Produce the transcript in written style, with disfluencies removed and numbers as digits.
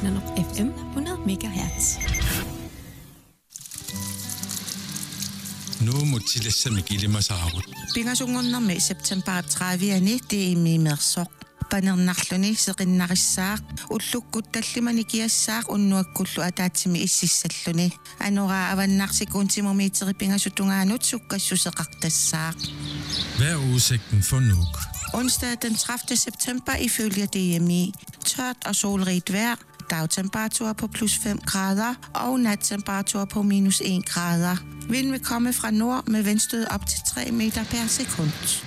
Nanoq FM 100 MHz. Nu mutilassami kilimasaarut. Pingasungornermi September 30 tiimimersoq panernerluni seqinnarissaaq ullukgut tallimani kiassaaq unnuakkullu ataatsimi ississalluni anora avannarsikuntimumi pingasuttungaanut sukkassuseqartassaaq. Hvad er udsigten for Nuuk? Onsdag den 30. september ifølge DMI tørt og solrigt vejr, dagtemperatur på plus 5 grader og nattemperatur på minus 1 grader. Vinden vil komme fra nord med vindstød op til 3 meter per sekund.